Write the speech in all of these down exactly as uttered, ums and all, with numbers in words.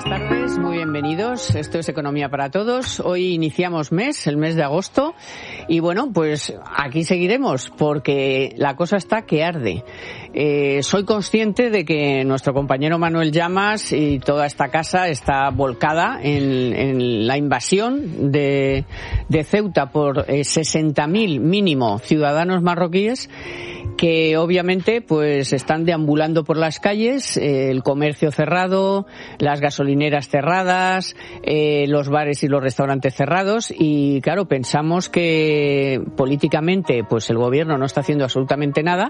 Buenas tardes, muy bienvenidos. Esto es Economía para Todos. Hoy iniciamos mes, el mes de agosto, y bueno, pues aquí seguiremos porque la cosa está que arde. Eh, soy consciente de que nuestro compañero Manuel Llamas y toda esta casa está volcada en, en la invasión de, de Ceuta por eh, sesenta mil mínimo ciudadanos marroquíes que obviamente pues están deambulando por las calles, eh, el comercio cerrado, las gasolineras cerradas, eh, los bares y los restaurantes cerrados, y claro, pensamos que políticamente pues el gobierno no está haciendo absolutamente nada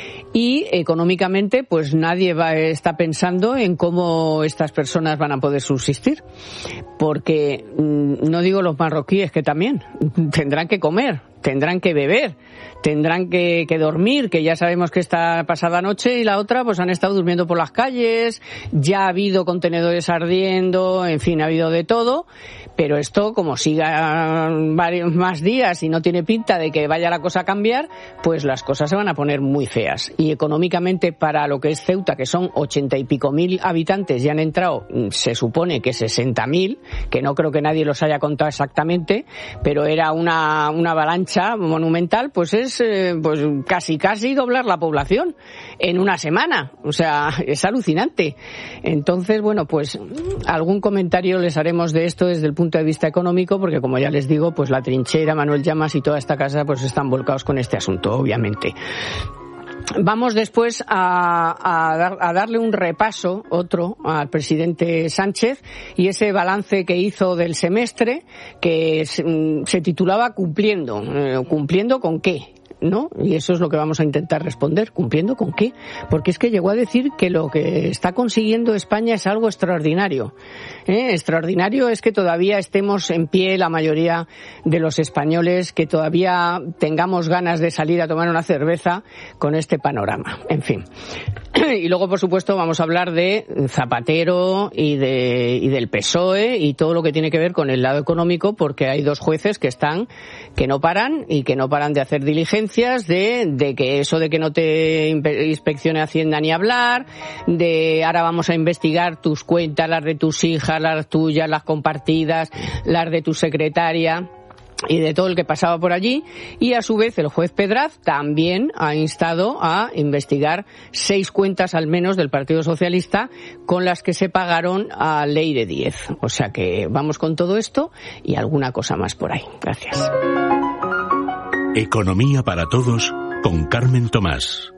y económicamente pues nadie va, está pensando en cómo estas personas van a poder subsistir, porque no digo los marroquíes, que también tendrán que comer, tendrán que beber, tendrán que, que dormir, que ya sabemos que esta pasada noche y la otra pues han estado durmiendo por las calles, ya ha habido contenedores ardiendo, en fin, ha habido de todo, pero esto como siga varios más días y no tiene pinta de que vaya la cosa a cambiar, pues las cosas se van a poner muy feas. Y económicamente para lo que es Ceuta, que son ochenta y pico mil habitantes y han entrado, se supone que sesenta mil, que no creo que nadie los haya contado exactamente, pero era una, una avalancha monumental, pues es eh, pues casi casi doblar la población en una semana, o sea, es alucinante. Entonces, bueno, pues algún comentario les haremos de esto desde el punto de vista económico, porque como ya les digo, pues la trinchera, Manuel Llamas y toda esta casa pues están volcados con este asunto, obviamente. Vamos después a, a, dar, a darle un repaso, otro, al presidente Sánchez y ese balance que hizo del semestre que se, se titulaba Cumpliendo. Eh, ¿Cumpliendo con qué? ¿No? Y eso es lo que vamos a intentar responder. ¿Cumpliendo con qué? Porque es que llegó a decir que lo que está consiguiendo España es algo extraordinario. ¿Eh? Extraordinario es que todavía estemos en pie la mayoría de los españoles, que todavía tengamos ganas de salir a tomar una cerveza con este panorama. En fin. Y luego, por supuesto, vamos a hablar de Zapatero y, de, y del P S O E y todo lo que tiene que ver con el lado económico, porque hay dos jueces que están, que no paran y que no paran de hacer diligencias, de, de que eso de que no te inspeccione Hacienda ni hablar, de ahora vamos a investigar tus cuentas, las de tus hijas, las tuyas, las compartidas, las de tu secretaria y de todo el que pasaba por allí. Y a su vez el juez Pedraz también ha instado a investigar seis cuentas al menos del Partido Socialista con las que se pagaron a ley de diez. O sea que vamos con todo esto y alguna cosa más por ahí. Gracias. Economía para Todos con Carmen Tomás.